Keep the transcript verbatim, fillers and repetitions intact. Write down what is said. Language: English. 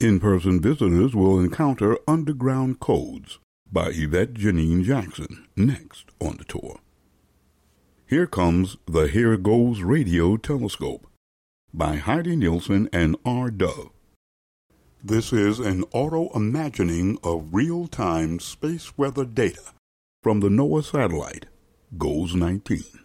In-person visitors will encounter Underground Codes by Yvette Janine Jackson, next on the tour. Here comes the Here Goes Radio Telescope by Heidi Nielsen and R. Dove. This is an auto-imagining of real-time space weather data from the NOAA satellite, GOES nineteen.